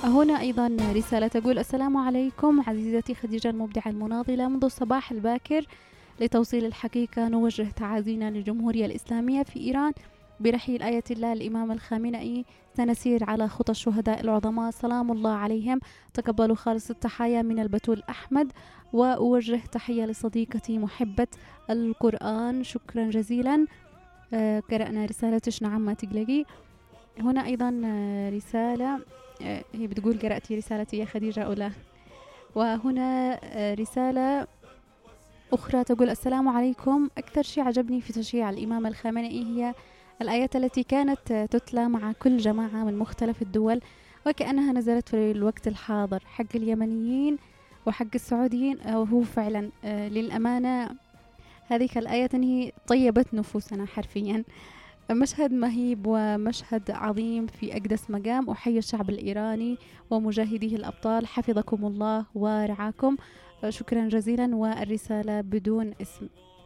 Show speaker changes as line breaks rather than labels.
هنا أيضا رسالة تقول: السلام عليكم عزيزتي خديجة المبدعة المناضلة. منذ الصباح الباكر لتوصيل الحقيقة نوجه تعازينا للجمهورية الإسلامية في إيران برحيل آية الله الإمام الخامنئي. سنسير على خطى الشهداء العظماء سلام الله عليهم. تقبلوا خالص التحايا من البتول أحمد، وأوجه تحية لصديقتي محبة القرآن. شكرا جزيلا. قرأنا رسالتش، نعم ما تقلقي. هنا أيضا رسالة، هي بتقول: قرأتي رسالتي يا خديجة أو لا؟ وهنا رسالة أخرى تقول: السلام عليكم. أكثر شيء عجبني في تشييع الإمام الخامنئي هي الآيات التي كانت تتلى مع كل جماعة من مختلف الدول، وكأنها نزلت في الوقت الحاضر حق اليمنيين وحق السعوديين. وهو فعلا للأمانة هذه الآيات هي طيبت نفوسنا حرفيا. مشهد مهيب ومشهد عظيم في أقدس مقام. أحيي الشعب الإيراني ومجاهديه الأبطال، حفظكم الله ورعاكم. شكرا جزيلا. والرسالة بدون اسم.